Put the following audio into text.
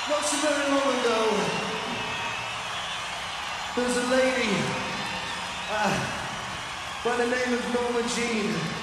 Not so very long ago, there was a lady by the name of Norma Jean.